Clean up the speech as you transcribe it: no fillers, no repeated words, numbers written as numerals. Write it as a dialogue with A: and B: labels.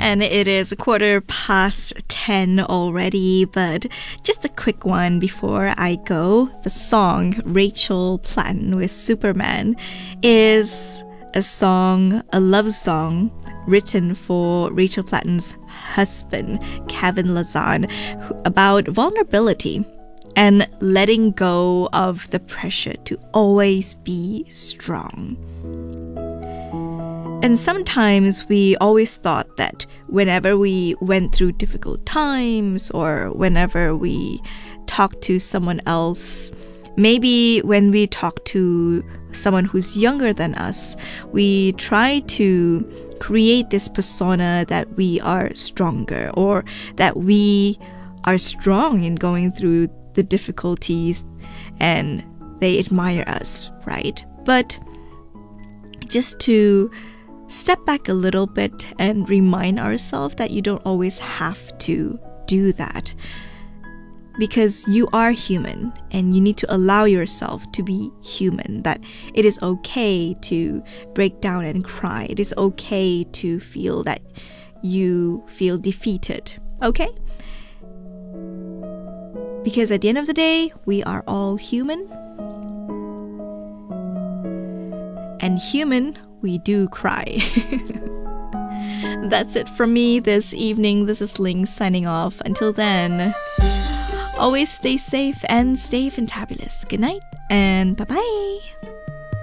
A: And it is 10:15 already, but just a quick one before I go. The song Rachel Platten with Superman is a love song written for Rachel Platten's husband, Kevin Lazan, about vulnerability and letting go of the pressure to always be strong. And sometimes we always thought that whenever we went through difficult times or whenever we talked to someone else, maybe when we talk to someone who's younger than us, we try to create this persona that we are stronger or that we are strong in going through the difficulties and they admire us, right? But just to step back a little bit and remind ourselves that you don't always have to do that. Because you are human and you need to allow yourself to be human, that it is okay to break down and cry. It is okay to feel that you feel defeated, okay? Because at the end of the day, we are all human. And human, we do cry. That's it from me this evening. This is Ling signing off. Until then, always stay safe and stay fantabulous. Good night and bye-bye.